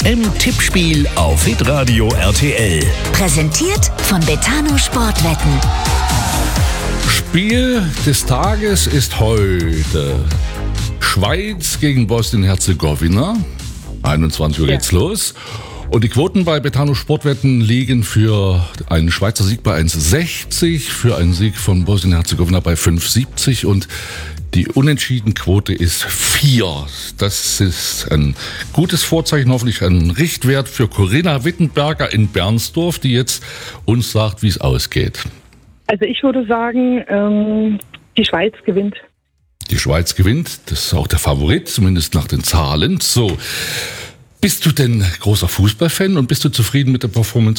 WM-Tippspiel auf Hitradio RTL. Präsentiert von Betano Sportwetten. Spiel des Tages ist heute Schweiz gegen Bosnien-Herzegowina. 21 Uhr geht's los. Und die Quoten bei Betano Sportwetten liegen für einen Schweizer Sieg bei 1,60, für einen Sieg von Bosnien-Herzegowina bei 5,70 und die Unentschieden-Quote ist 4. Das ist ein gutes Vorzeichen, hoffentlich ein Richtwert für Corinna Wittenberger in Bernsdorf, die jetzt uns sagt, wie es ausgeht. Also ich würde sagen, die Schweiz gewinnt. Die Schweiz gewinnt, das ist auch der Favorit, zumindest nach den Zahlen. So, bist du denn großer Fußballfan und bist du zufrieden mit der Performance